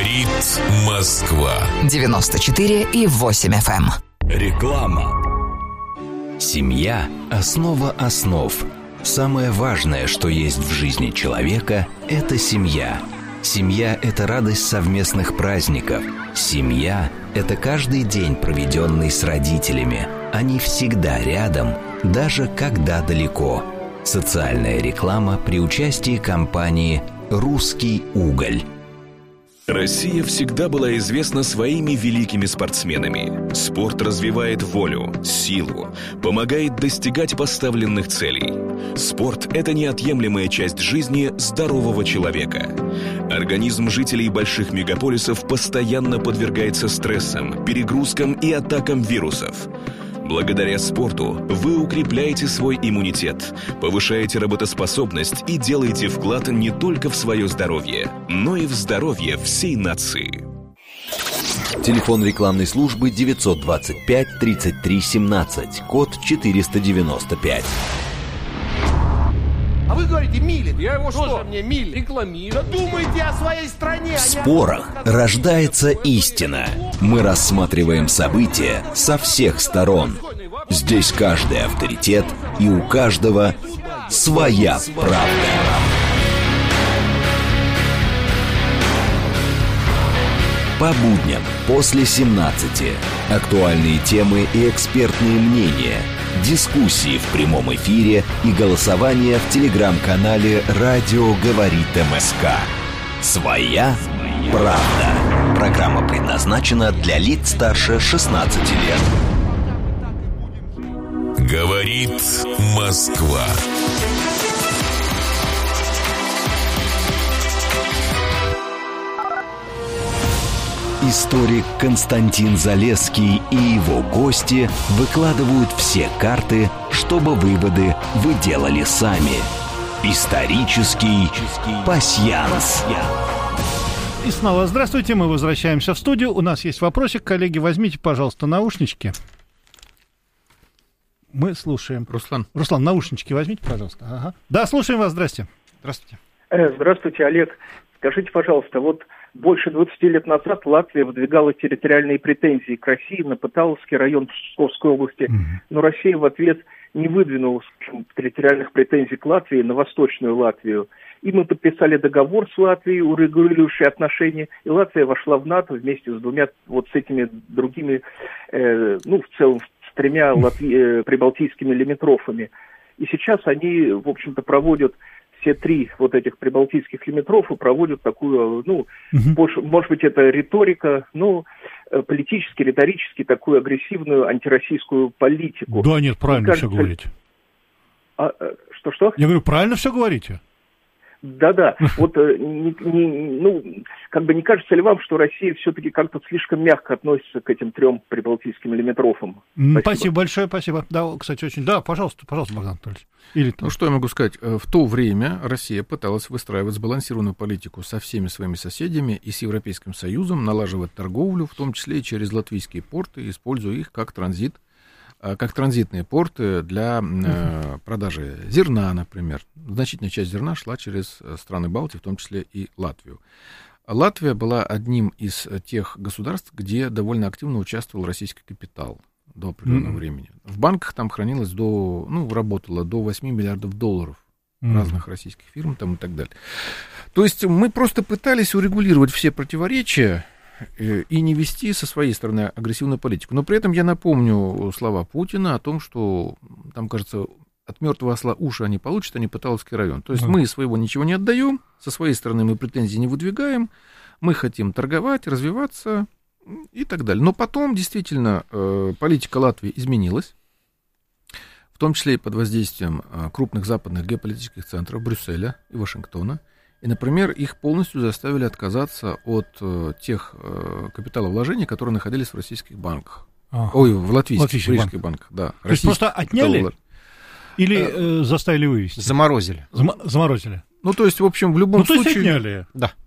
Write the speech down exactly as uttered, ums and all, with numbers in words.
Говорит Москва. девяносто четыре и восемь эф эм. Реклама. Семья – основа основ. Самое важное, что есть в жизни человека – это семья. Семья – это радость совместных праздников. Семья – это каждый день, проведенный с родителями. Они всегда рядом, даже когда далеко. Социальная реклама при участии компании «Русский уголь». Россия всегда была известна своими великими спортсменами. Спорт развивает волю, силу, помогает достигать поставленных целей. Спорт – это неотъемлемая часть жизни здорового человека. Организм жителей больших мегаполисов постоянно подвергается стрессам, перегрузкам и атакам вирусов. Благодаря спорту вы укрепляете свой иммунитет, повышаете работоспособность и делаете вклад не только в свое здоровье, но и в здоровье всей нации. Телефон рекламной службы девятьсот двадцать пять тридцать три семнадцать, код четыреста девяносто пять. А вы говорите, Милин. Я его что? Что мне Милин? Рекламирую. Да думайте о своей стране. В спорах рождается истина. Мы рассматриваем события со всех сторон. Здесь каждый авторитет, и у каждого своя правда. По будням после семнадцати. Актуальные темы и экспертные мнения. Дискуссии в прямом эфире и голосование в телеграм-канале «Радио говорит МСК». Своя правда. Программа предназначена для лиц старше шестнадцати лет. Говорит Москва. Историк Константин Залесский и его гости выкладывают все карты, чтобы выводы вы делали сами. Исторический пасьянс. И снова здравствуйте, мы возвращаемся в студию. У нас есть вопросик, коллеги, возьмите, пожалуйста, наушнички. Мы слушаем. Руслан. Руслан, наушнички возьмите, пожалуйста. Ага. Да, слушаем вас, здрасте. Здравствуйте. Здравствуйте, Олег. Скажите, пожалуйста, вот больше двадцати лет назад Латвия выдвигала территориальные претензии к России на Пыталовский район Псковской области, mm-hmm. но Россия в ответ не выдвинула территориальных претензий к Латвии на Восточную Латвию. И мы подписали договор с Латвией, урегулирующий отношения, и Латвия вошла в НАТО вместе с двумя, вот с этими другими, э, ну, в целом, с тремя латви- э, прибалтийскими лимитрофами. И сейчас они, в общем-то, проводят все три вот этих прибалтийских лимитрофа проводят такую, ну, угу. больше, может быть, это риторика, но политически, риторически такую агрессивную антироссийскую политику. Да, нет, правильно кажется, все говорите. А, что-что? Я говорю, правильно все говорите. Да-да, вот, не, не, ну, как бы не кажется ли вам, что Россия все-таки как-то слишком мягко относится к этим трем прибалтийским лимитрофам? Спасибо. Спасибо большое, спасибо. Да, кстати, очень... Да, пожалуйста, пожалуйста, Богдан Анатольевич. Или... Ну, что я могу сказать? В то время Россия пыталась выстраивать сбалансированную политику со всеми своими соседями и с Европейским Союзом, налаживать торговлю, в том числе и через латвийские порты, используя их как транзит, как транзитные порты для э, продажи зерна, например. Значительная часть зерна шла через страны Балтии, в том числе и Латвию. Латвия была одним из тех государств, где довольно активно участвовал российский капитал до определенного mm-hmm. времени. В банках там хранилось до, ну, работало до восьми миллиардов долларов mm-hmm. разных российских фирм там и так далее. То есть мы просто пытались урегулировать все противоречия и не вести со своей стороны агрессивную политику. Но при этом я напомню слова Путина о том, что там, кажется, от мертвого осла уши они получат, а не Пыталовский район. То есть mm. мы своего ничего не отдаем, со своей стороны мы претензий не выдвигаем, мы хотим торговать, развиваться и так далее. Но потом, действительно, политика Латвии изменилась, в том числе и под воздействием крупных западных геополитических центров Брюсселя и Вашингтона. И, например, их полностью заставили отказаться от э, тех э, капиталовложений, которые находились в российских банках. Ага. Ой, в латвийских, латвийских банках. банках. Да. То есть просто отняли или э, заставили вывести? Заморозили. Зам- заморозили. Ну, то есть, в общем, в любом ну, случае... То есть отняли. Да.